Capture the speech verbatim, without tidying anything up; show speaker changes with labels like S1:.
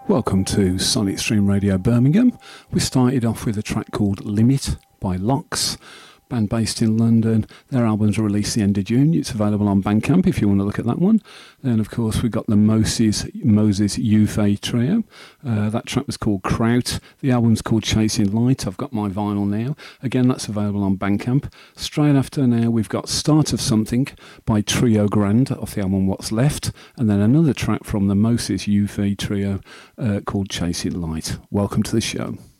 S1: Welcome to Sonic Stream Radio Birmingham. We started off with a track called Limit by Lox, band based in London. Their albums were released the end of June. It's available on Bandcamp if you want to look at that one. Then, of course, we've got the Moses, Moses Uve trio. Uh, that track was called Kraut. The album's called Chasing Light. I've got my vinyl now. Again, that's available on Bandcamp. Straight after now, we've got Start of Something by Trio Grand off the album What's Left. And then another track from the Moses Uve trio uh, called Chasing Light. Welcome to the show.